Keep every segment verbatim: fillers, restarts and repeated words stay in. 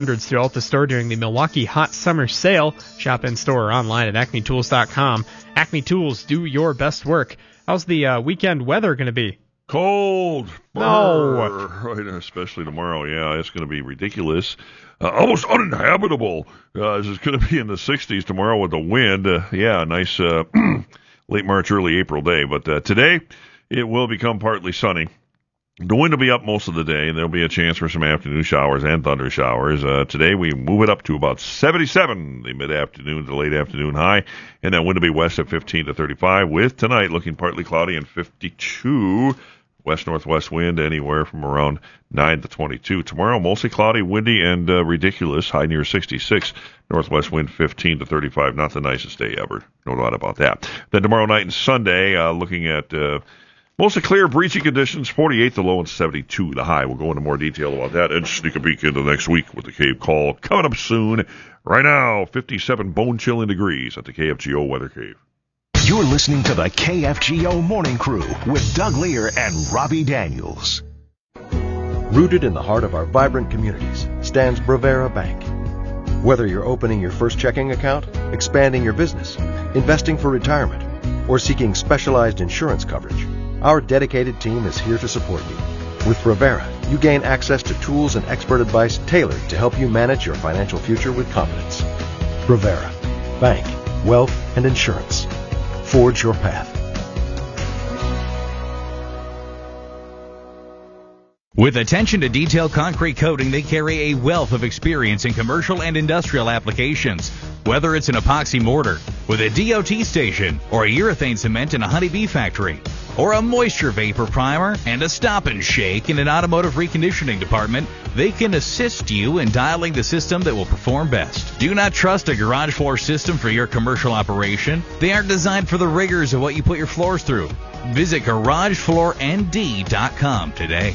hundreds throughout the store during the Milwaukee Hot Summer Sale. Shop in store or online at acme tools dot com. Acme Tools, do your best work. How's the uh, weekend weather going to be? Cold. No. Right, especially tomorrow. Yeah, it's going to be ridiculous. Uh, almost uninhabitable. Uh, it's going to be in the sixties tomorrow with the wind. Uh, yeah, nice uh, late March, early April day. But uh, today, it will become partly sunny. The wind will be up most of the day, and there'll be a chance for some afternoon showers and thunder showers. Uh, today, we move it up to about seventy-seven, the mid-afternoon to late afternoon high, and that wind will be west at fifteen to thirty-five, with tonight looking partly cloudy and fifty-two. West-northwest wind anywhere from around nine to twenty-two. Tomorrow, mostly cloudy, windy, and uh, ridiculous, high near sixty-six. Northwest wind fifteen to thirty-five. Not the nicest day ever. No doubt about that. Then tomorrow night and Sunday, uh, looking at uh, mostly clear, breezy conditions, forty-eight the low and seventy-two the high. We'll go into more detail about that and sneak a peek into next week with the Cave Call coming up soon. Right now, fifty-seven bone-chilling degrees at the K F G O Weather Cave. You're listening to the K F G O Morning Crew with Doug Lear and Robbie Daniels. Rooted in the heart of our vibrant communities stands Bravera Bank. Whether you're opening your first checking account, expanding your business, investing for retirement, or seeking specialized insurance coverage, our dedicated team is here to support you. With Bravera, you gain access to tools and expert advice tailored to help you manage your financial future with confidence. Bravera, bank, wealth, and insurance. Forge your path. With attention to detail concrete coating, they carry a wealth of experience in commercial and industrial applications. Whether it's an epoxy mortar with a D O T station, or a urethane cement in a honeybee factory, or a moisture vapor primer and a stop and shake in an automotive reconditioning department, they can assist you in dialing the system that will perform best. Do not trust a garage floor system for your commercial operation. They aren't designed for the rigors of what you put your floors through. Visit garage floor n d dot com today.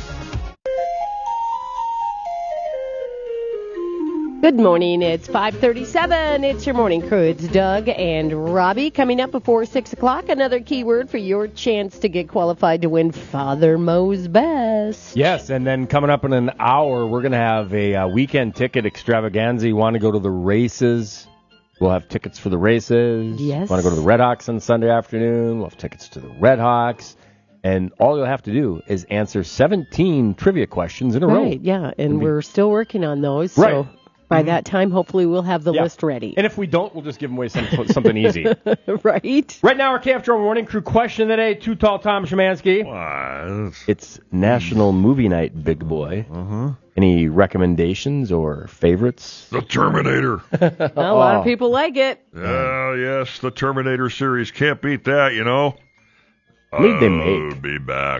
Good morning. It's five thirty-seven. It's your morning crew. It's Doug and Robbie. Coming up before six o'clock, another keyword for your chance to get qualified to win Father Mo's Best. Yes, and then coming up in an hour, we're going to have a uh, weekend ticket extravaganza. You want to go to the races? We'll have tickets for the races. Yes. Want to go to the Red Hawks on Sunday afternoon? We'll have tickets to the Red Hawks. And all you'll have to do is answer seventeen trivia questions in a row. Right, yeah, and we're still working on those. So. Right. By that time, hopefully, we'll have the yeah. list ready. And if we don't, we'll just give them away some, something easy. Right? Right now, our K F G O Morning Crew question of the day, Too Tall Tom Szymanski. Wow. It's National Movie Night, big boy. Uh-huh. Any recommendations or favorites? The Terminator. Well, a lot of people like it. Oh, yes, the Terminator series. Can't beat that, you know. Need they make? I'll be back.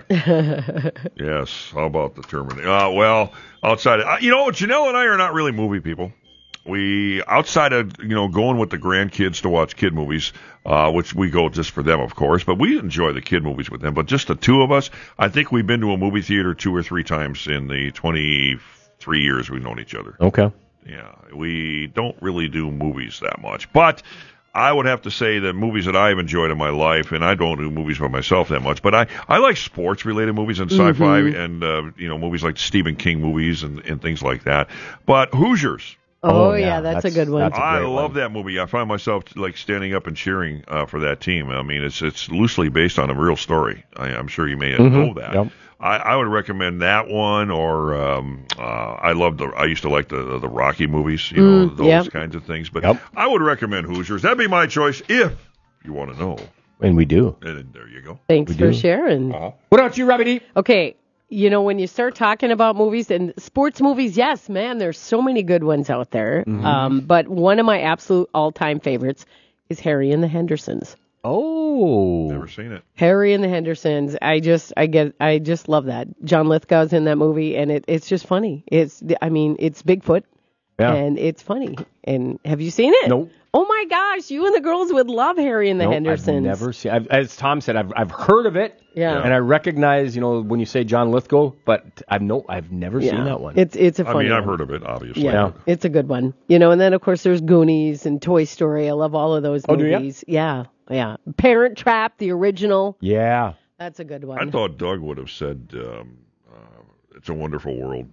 Yes, how about the Terminator? Uh, well, outside of, uh, you know, Janelle and I are not really movie people. We, outside of, you know, going with the grandkids to watch kid movies, uh, which we go just for them, of course, but we enjoy the kid movies with them. But just the two of us, I think we've been to a movie theater two or three times in the twenty-three years we've known each other. Okay. Yeah, we don't really do movies that much. But I would have to say that movies that I've enjoyed in my life, and I don't do movies by myself that much, but I, I like sports-related movies and sci-fi Mm-hmm. and, uh, you know, movies like Stephen King movies and, and things like that. But Hoosiers. Oh, Oh, yeah, yeah, that's, that's- a good one. that's a I great love one. that movie. I find myself like standing up and cheering uh, for that team. I mean, it's it's loosely based on a real story. I, I'm sure you may know that. Yep. I, I would recommend that one, or um, uh, I love the. I used to like the the Rocky movies, you know, Mm, those yep. kinds of things. But Yep. I would recommend Hoosiers. That'd be my choice if you want to know. And we do. And there you go. Thanks We for do. sharing. Uh-huh. What about you, Robbie D? Okay, you know, when you start talking about movies and sports movies, yes, man, there's so many good ones out there. Mm-hmm. Um, but one of my absolute all-time favorites is Harry and the Hendersons. Oh. Never seen it. Harry and the Hendersons. I just, I get, I just love that. John Lithgow's in that movie, and it, it's just funny. It's, I mean, it's Bigfoot, Yeah. and it's funny. And have you seen it? Nope. Oh my gosh, you and the girls would love Harry and the Nope, Hendersons. I've never seen. I've, as Tom said, I've I've heard of it. Yeah. And I recognize, you know, when you say John Lithgow, but I've no, I've never Yeah. seen that one. It's, it's a I funny mean, I've one. heard of it, obviously. Yeah, Yeah. it's a good one. You know, and then of course there's Goonies and Toy Story. I love all of those Oh, do ya? movies. Yeah, yeah. Parent Trap, the original. yeah. That's a good one. I thought Doug would have said um, uh, "It's a Wonderful World."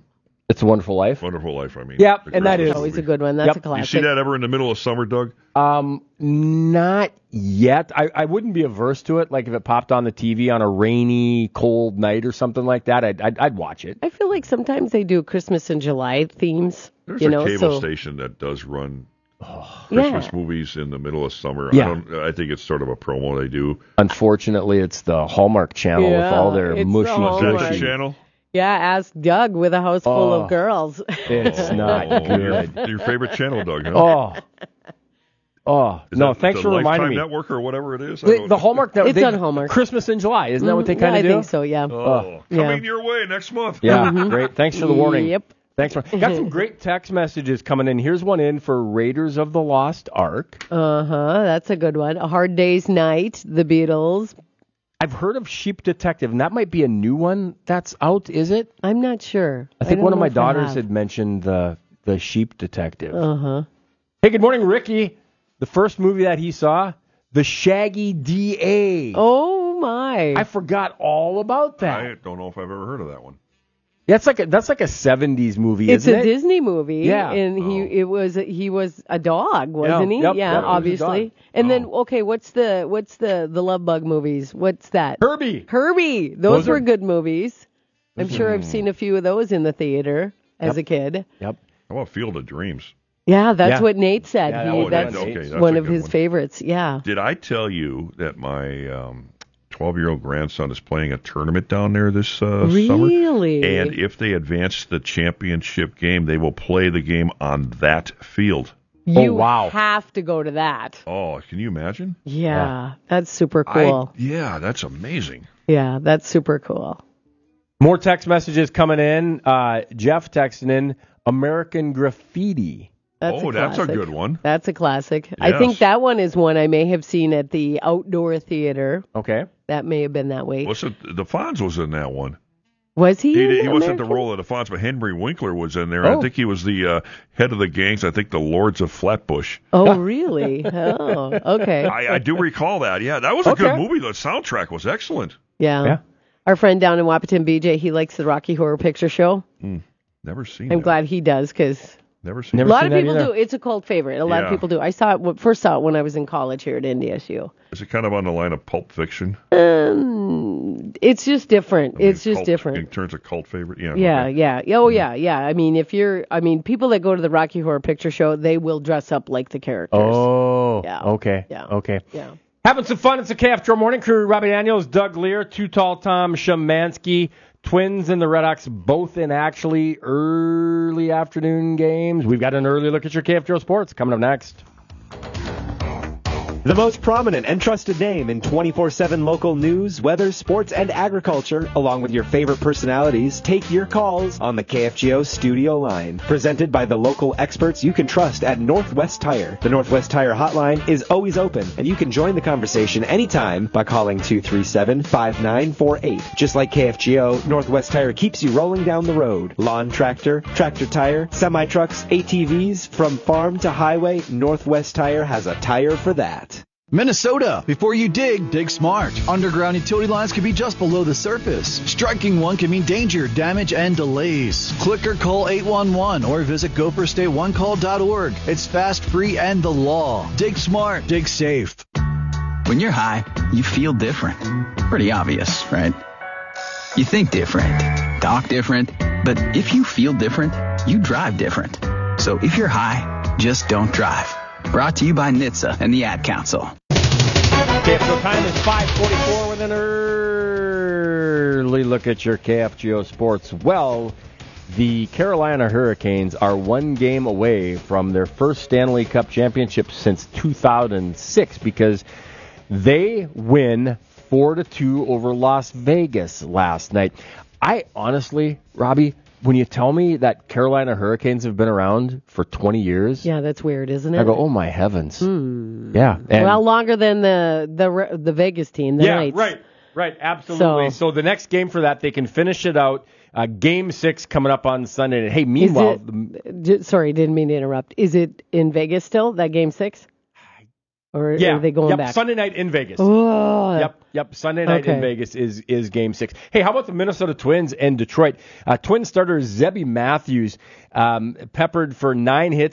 It's a Wonderful Life. Wonderful Life, I mean. Yeah, The and that Christmas is Always movie. a good one. That's Yep. a You classic. You see that ever in the middle of summer, Doug? Um, not yet. I, I wouldn't be averse to it. Like if it popped on the T V on a rainy, cold night or something like that, I'd I'd, I'd watch it. I feel like sometimes they do Christmas in July themes. There's you a know, cable so, station that does run Christmas yeah. movies in the middle of summer. Yeah. I don't. I think it's sort of a promo they do. Unfortunately, it's the Hallmark Channel with Yeah, all their it's mushy, the Is that Hallmark. the gushy. channel? Yeah, ask Doug with a house full Oh. of girls. It's not Oh, good. Your, your favorite channel, Doug? Huh? Oh, oh. Is No, that thanks the for reminding Lifetime me. Network or whatever it is. I The, don't- the Hallmark Network. It's they- on Hallmark. Christmas in July. Isn't that what they Mm, kind yeah, of I do? think so, yeah. Oh, Yeah. coming your way next month. Yeah, great. Thanks for the warning. Yep. Thanks for got some great text messages coming in. Here's one in for Raiders of the Lost Ark. Uh-huh, that's a good one. A Hard Day's Night, The Beatles. I've heard of Sheep Detective, and that might be a new one that's out. Is it? I'm not sure. I think don't one of know my if I daughters have. had mentioned the the Sheep Detective. Uh-huh. Hey, good morning, Ricky. The first movie that he saw, The Shaggy D A. Oh, my. I forgot all about that. I don't know if I've ever heard of that one. Yeah, it's like a, that's like a seventies movie, It's isn't a it? Disney movie, Yeah. and he Oh. it was he was a dog, wasn't Yeah, he? yep, yeah, yep, he was a obviously. dog. And then Oh. okay, what's the what's the the Love Bug movies? What's that? Herbie. Herbie. Those, Those were are- good movies. I'm sure I've seen a few of those in the theater as Yep. a kid. Yep. How about Field of Dreams? Yeah, that's Yeah. what Nate said. Yeah, that he, was- that's okay, that's one a of good his one. favorites. Yeah. Did I tell you that my um, twelve-year-old grandson is playing a tournament down there this uh, summer? Really? And if they advance the championship game, they will play the game on that field. You Oh, wow. have to go to that. Oh, can you imagine? Yeah, that's super cool. I, yeah, that's amazing. Yeah, that's super cool. More text messages coming in. Uh, Jeff texting in American Graffiti. That's oh, a that's a classic. good one. That's a classic. I Yes. think that one is one I may have seen at the outdoor theater. Okay. That may have been that way. Was it the Fonz was in that one? Was he? He, in he wasn't the American? role of the Fonz, but Henry Winkler was in there. Oh. I think he was the uh, head of the gangs. I think the Lords of Flatbush. Oh, really? Oh, okay. I, I do recall that. Yeah, that was a Okay. good movie. The soundtrack was excellent. Yeah. Yeah. Our friend down in Wapaton, B J, he likes the Rocky Horror Picture Show. Never seen. I'm that. glad he does because Never seen. Never a lot seen of that people either. do. It's a cult favorite. A lot Yeah. of people do. I saw it w- first saw it when I was in college here at N D S U. Is it kind of on the line of Pulp Fiction? Um, it's just different. I mean, It's just cult- different. in terms of cult favorite. Yeah. Yeah, okay. yeah. Oh, yeah, yeah. I mean, if you're, I mean, people that go to the Rocky Horror Picture Show, they will dress up like the characters. Oh. Yeah. Okay. Yeah. Okay. Yeah. Having some fun. It's the K F G O Morning Crew. Robbie Daniels, Doug Lear, Too Tall Tom Shemansky. Twins and the Red Sox both in actually early afternoon games. We've got an early look at your K F G O Sports coming up next. The most prominent and trusted name in twenty-four seven local news, weather, sports, and agriculture, along with your favorite personalities, take your calls on the K F G O studio line. Presented by the local experts you can trust at Northwest Tire. The Northwest Tire hotline is always open, and you can join the conversation anytime by calling two three seven, five nine four eight. Just like K F G O, Northwest Tire keeps you rolling down the road. Lawn tractor, tractor tire, semi-trucks, A T Vs, from farm to highway, Northwest Tire has a tire for that. Minnesota. Before you dig, dig smart. Underground utility lines can be just below the surface. Striking one can mean danger, damage, and delays. Click or call eight one one or visit gopher stay one call dot org. It's fast, free, and the law. Dig smart. Dig safe. When you're high, you feel different. Pretty obvious, right? You think different, talk different, but if you feel different, you drive different. So if you're high, just don't drive. Brought to you by N H T S A and the Ad Council. K F G O time is five forty-four with an early look at your K F G O Sports. Well, the Carolina Hurricanes are one game away from their first Stanley Cup championship since two thousand six because they win four to two over Las Vegas last night. I honestly, Robbie, when you tell me that Carolina Hurricanes have been around for twenty years, Yeah, that's weird, isn't it? I go, oh my heavens. Hmm. Yeah. And well, longer than the the the Vegas team, the yeah, Knights. right, right, absolutely. So, So- the next game for that, they can finish it out. Uh, game six coming up on Sunday. And hey, Is meanwhile, it, j- sorry, didn't mean to interrupt. Is it in Vegas still, that game six? Or yeah, are they going yep, back? Sunday night in Vegas. Oh. Yep, yep. Sunday night Okay. in Vegas is is Game Six. Hey, how about the Minnesota Twins and Detroit? Uh, Twin starter Zebby Matthews um, peppered for nine hits